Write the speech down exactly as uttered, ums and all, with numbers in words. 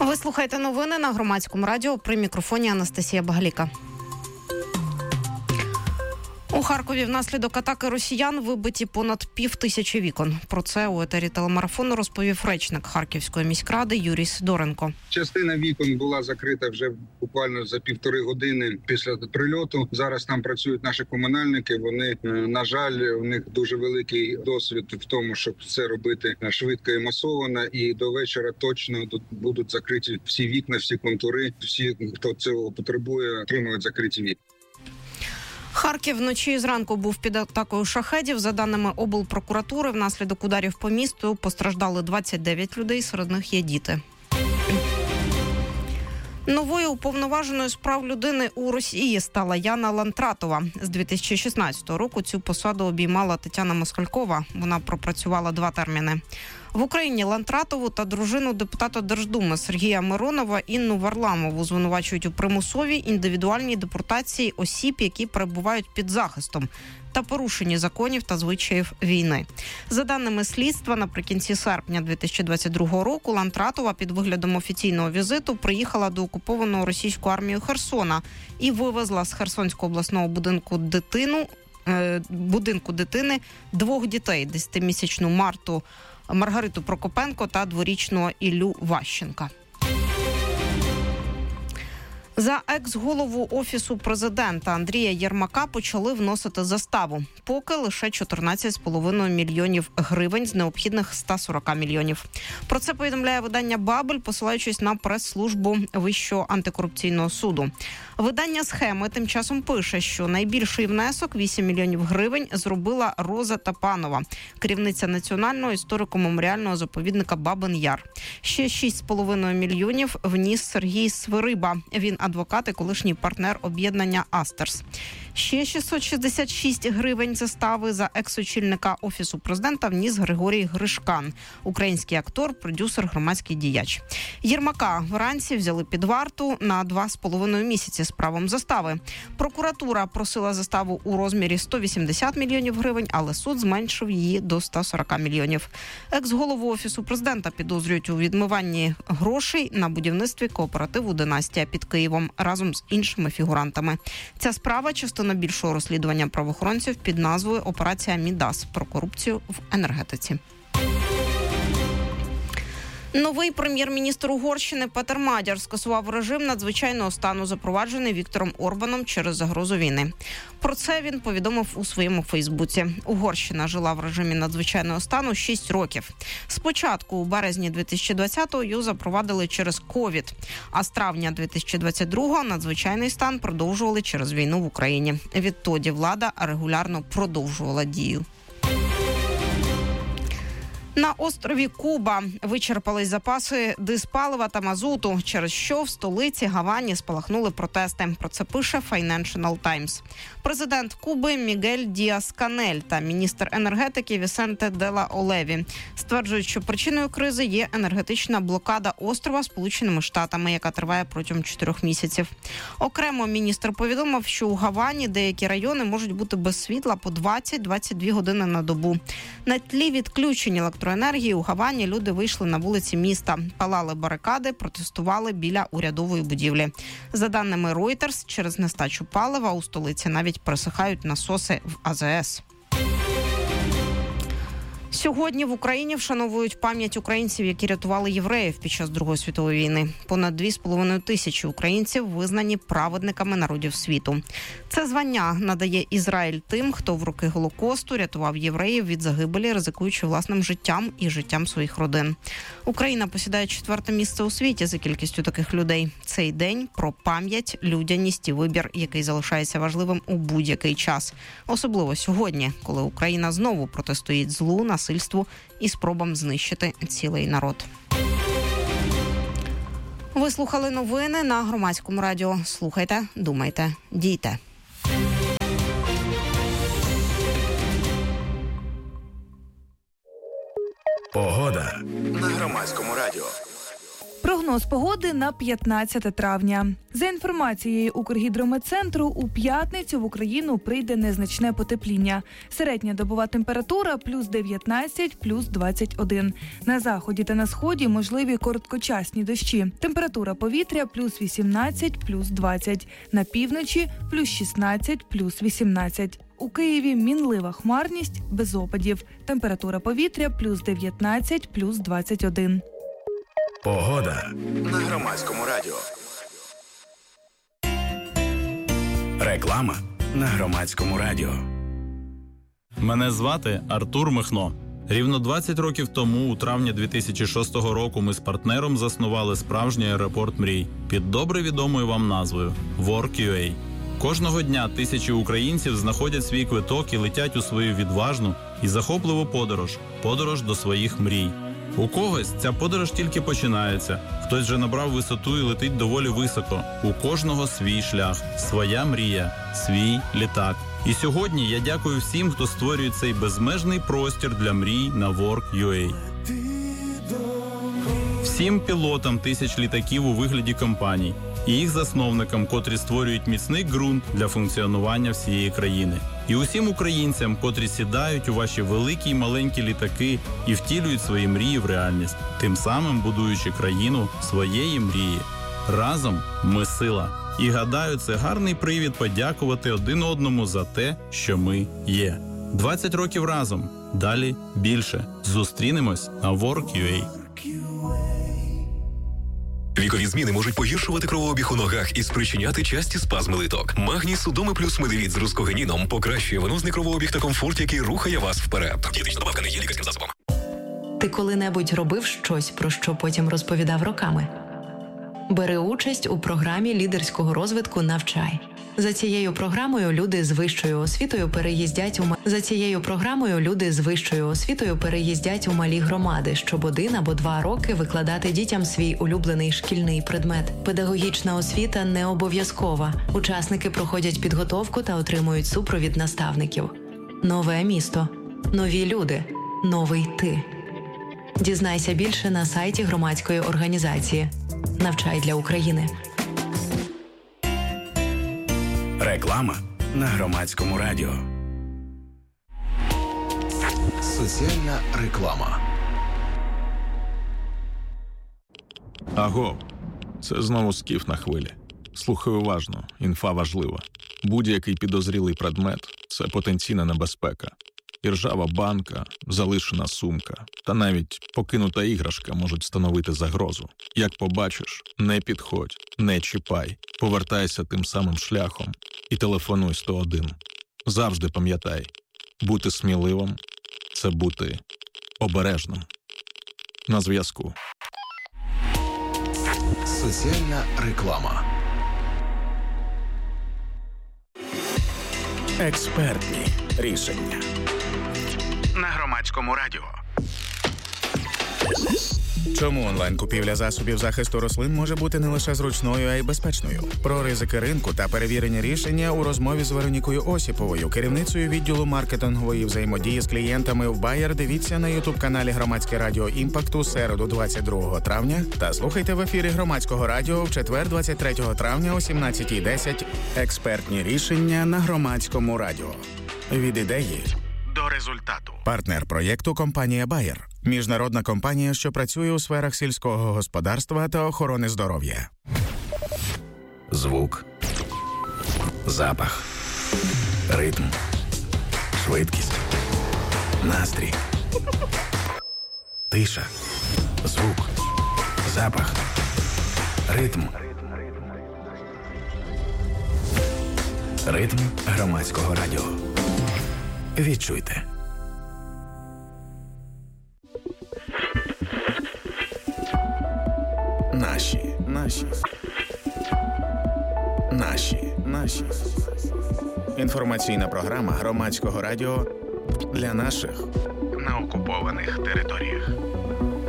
Ви слухаєте новини на Громадському радіо. При мікрофоні Анастасія Багаліка. У Харкові внаслідок атаки росіян вибиті понад пів тисячі вікон. Про це у етері телемарафону розповів речник Харківської міськради Юрій Сидоренко. Частина вікон була закрита вже буквально за півтори години після прильоту. Зараз там працюють наші комунальники. Вони, на жаль, у них дуже великий досвід в тому, щоб це робити швидко і масово. І до вечора точно будуть закриті всі вікна, всі контури. Всі, хто цього потребує, отримують закриті вікна. Харків вночі і зранку був під атакою шахедів. За даними облпрокуратури, внаслідок ударів по місту постраждали двадцять дев'ять людей, серед них є діти. Новою уповноваженою з прав людини у Росії стала Яна Лантратова. З дві тисячі шістнадцятого року цю посаду обіймала Тетяна Москалькова. Вона пропрацювала два терміни. В Україні Лантратову та дружину депутата Держдуми Сергія Миронова Інну Варламову звинувачують у примусовій індивідуальній депортації осіб, які перебувають під захистом, та порушенні законів та звичаїв війни. За даними слідства, наприкінці серпня дві тисячі двадцять другого року Лантратова під виглядом офіційного візиту приїхала до окупованого російською армією Херсона і вивезла з Херсонського обласного будинку дитину, е, будинку дитини двох дітей – десятимісячну Марту Маргариту Прокопенко та дворічного Іллю Ващенка. За екс-голову Офісу президента Андрія Єрмака почали вносити заставу. Поки лише чотирнадцять з половиною мільйонів гривень з необхідних ста сорока мільйонів. Про це повідомляє видання «Бабель», посилаючись на прес-службу Вищого антикорупційного суду. Видання «Схеми» тим часом пише, що найбільший внесок – вісім мільйонів гривень – зробила Роза Тапанова, керівниця Національного історико-меморіального заповідника Бабин Яр. Ще шість з половиною мільйонів вніс Сергій Свириба. Він адвокат і колишній партнер об'єднання «Астерс». Ще шістсот шістдесят шість гривень застави за екс-очільника Офісу президента вніс Григорій Гришкан, український актор, продюсер, громадський діяч. Єрмака вранці взяли під варту на два з половиною місяці з правом застави. Прокуратура просила заставу у розмірі сто вісімдесят мільйонів гривень, але суд зменшив її до ста сорока мільйонів. Екс-голову Офісу президента підозрюють у відмиванні грошей на будівництві кооперативу «Династія» під Києвом разом з іншими фігурантами. Ця справа – частина більшого розслідування правоохоронців під назвою «Операція Мідас» про корупцію в енергетиці. Новий прем'єр-міністр Угорщини Петер Мадяр скасував режим надзвичайного стану, запроваджений Віктором Орбаном через загрозу війни. Про це він повідомив у своєму Фейсбуці. Угорщина жила в режимі надзвичайного стану шість років. Спочатку, у березні дві тисячі двадцятого, його запровадили через ковід, а з травня дві тисячі двадцять другого надзвичайний стан продовжували через війну в Україні. Відтоді влада регулярно продовжувала дію. На острові Куба вичерпались запаси дизпалива та мазуту, через що в столиці Гавані спалахнули протести. Про це пише Financial Times. Президент Куби Мігель Діас-Канель та міністр енергетики Вісенте де ла Олеві стверджують, що причиною кризи є енергетична блокада острова Сполученими Штатами, яка триває протягом чотирьох місяців. Окремо міністр повідомив, що у Гавані деякі райони можуть бути без світла по двадцять - двадцять дві години на добу. На тлі відключень електроенергії у Гавані люди вийшли на вулиці міста, палали барикади, протестували біля урядової будівлі. За даними Reuters, через нестачу палива у столиці навіть пересихають насоси в А Зе Ес. Сьогодні в Україні вшановують пам'ять українців, які рятували євреїв під час Другої світової війни. Понад дві з половиною тисячі українців визнані праведниками народів світу. Це звання надає Ізраїль тим, хто в роки Голокосту рятував євреїв від загибелі, ризикуючи власним життям і життям своїх родин. Україна посідає четверте місце у світі за кількістю таких людей. Цей день про пам'ять, людяність і вибір, який залишається важливим у будь-який час. Особливо сьогодні, коли Україна знову протистоїть злу, насильству і спробам знищити цілий народ. Ви слухали новини на Громадському радіо. Слухайте, думайте, дійте. Погода на Громадському радіо. Прогноз погоди на п'ятнадцяте травня. За інформацією Укргідрометцентру, у п'ятницю в Україну прийде незначне потепління. Середня добова температура – плюс дев'ятнадцять, плюс двадцять один. На заході та на сході можливі короткочасні дощі. Температура повітря – плюс вісімнадцять, плюс двадцять. На півночі – плюс шістнадцять, плюс вісімнадцять. У Києві мінлива хмарність, без опадів. Температура повітря – плюс дев'ятнадцять, плюс двадцять один. Погода на Громадському радіо. Реклама на Громадському радіо. Мене звати Артур Михно. Рівно двадцять років тому, у травні дві тисячі шостого року, ми з партнером заснували справжній аеропорт мрій під добре відомою вам назвою WorkUA. Кожного дня тисячі українців знаходять свій квиток і летять у свою відважну і захопливу подорож – подорож до своїх мрій. У когось ця подорож тільки починається, хтось вже набрав висоту і летить доволі високо. У кожного свій шлях, своя мрія, свій літак. І сьогодні я дякую всім, хто створює цей безмежний простір для мрій на WorkUA. Всім пілотам тисяч літаків у вигляді компаній і їх засновникам, котрі створюють міцний ґрунт для функціонування всієї країни. І усім українцям, котрі сідають у ваші великі й маленькі літаки і втілюють свої мрії в реальність, тим самим будуючи країну своєї мрії. Разом ми сила. І гадаю, це гарний привід подякувати один одному за те, що ми є. двадцять років разом. Далі більше. Зустрінемось на WorkUA. Вікові зміни можуть погіршувати кровообіг у ногах і спричиняти часті спазми литок. Магній Судоми плюс Медивіт з рускогеніном покращує венозний кровообіг та комфорт, який рухає вас вперед. Дієтична добавка не є лікарським засобом. Ти коли-небудь робив щось, про що потім розповідав роками? Бери участь у програмі лідерського розвитку «Навчай». За цією програмою люди з вищою освітою переїздять у ма... За цією програмою люди з вищою освітою переїздять у малі громади, щоб один або два роки викладати дітям свій улюблений шкільний предмет. Педагогічна освіта не обов'язкова. Учасники проходять підготовку та отримують супровід наставників. Нове місто, нові люди, новий ти. Дізнайся більше на сайті громадської організації «Навчай для України». Реклама на Громадському радіо. Соціальна реклама. Аго, це знову Скіф на хвилі. Слухай уважно, інфа важлива. Будь-який підозрілий предмет – це потенційна небезпека. Іржава банка, залишена сумка та навіть покинута іграшка можуть становити загрозу. Як побачиш, не підходь, не чіпай, повертайся тим самим шляхом і телефонуй сто один. Завжди пам'ятай, бути сміливим – це бути обережним. На зв'язку. Соціальна реклама. Експертні рішення на Громадському радіо. Чому онлайн-купівля засобів захисту рослин може бути не лише зручною, а й безпечною? Про ризики ринку та перевірені рішення у розмові з Веронікою Осіповою, керівницею відділу маркетингової взаємодії з клієнтами в Bayer. Дивіться на ютуб-каналі Громадське радіо Імпакт у середу двадцять другого травня та слухайте в ефірі Громадського радіо в четвер двадцять третього травня о сімнадцятій десять. Експертні рішення на Громадському радіо. Від ідеї до результату. Партнер проєкту – компанія Bayer. Міжнародна компанія, що працює у сферах сільського господарства та охорони здоров'я. Звук. Запах. Ритм. Швидкість. Настрій. Тиша. Звук. Запах. Ритм. Ритм Громадського радіо. Відчуйте. Наші, наші, наші, наші. Інформаційна програма Громадського радіо для наших на окупованих територіях.